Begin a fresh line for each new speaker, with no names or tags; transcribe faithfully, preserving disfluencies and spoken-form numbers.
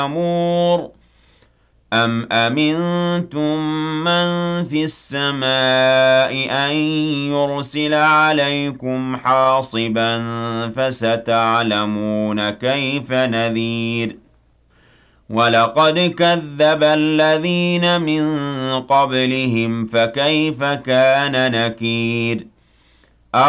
مَّأْمُورٌ أَمْ أَمِنتُم مَّن فِي السَّمَاءِ أَن يُرْسِلَ عَلَيْكُمْ حَاصِبًا فَسَتَعْلَمُونَ كَيْفَ نَذِيرِ وَلَقَدْ كَذَّبَ الَّذِينَ مِن قَبْلِهِمْ فَكَيْفَ كَانَ نَكِيرِ